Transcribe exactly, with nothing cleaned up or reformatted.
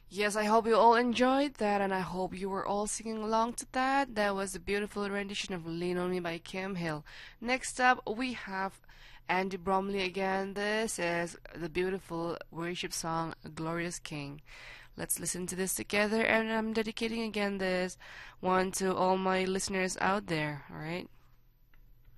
Yes, I hope you all enjoyed that, and I hope you were all singing along to that. That was a beautiful rendition of Lean on Me by Kim Hill. Next up, we have Andy Bromley again. This is the beautiful worship song, Glorious King. Let's listen to this together, and I'm dedicating again this one to all my listeners out there, alright?